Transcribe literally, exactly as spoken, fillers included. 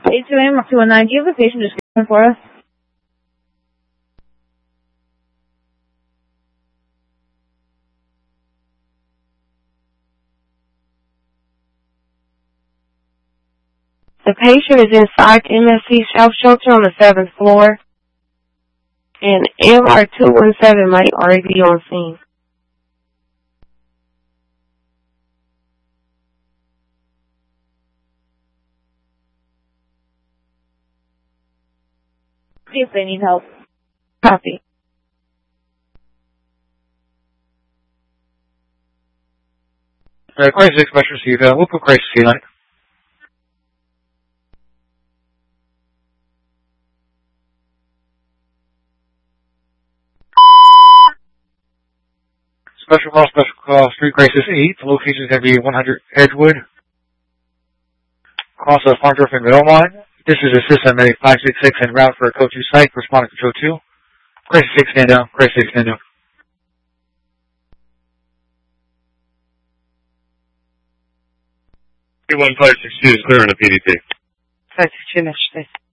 eight two A Mark two one nine, do you have a patient description for us? The patient is inside M S C South Shelter on the seventh floor, and M R two one seven might already be on scene. See if they need help. Copy. Uh, crisis expression received. Uh, we'll put crisis on it. Special call, special call, street crisis eight. The location is going to be one hundred Edgewood. Cross of Farndorf and Belmont. This is a system at five six six en route for a code two site, responding to code two. Crisis six, stand down. Crisis six, stand down. P one five six two is clear on the P D P. five six two, Mister Smith.